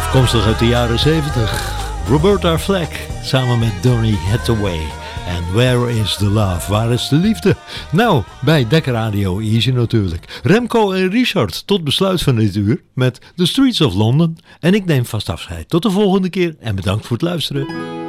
Komstig uit de jaren 70. Roberta Flack samen met Donny Hathaway. En Where is the Love? Waar is de liefde? Nou, bij Dekker Radio Easy natuurlijk. Remco en Richard tot besluit van dit uur met The Streets of London. En ik neem vast afscheid. Tot de volgende keer en bedankt voor het luisteren.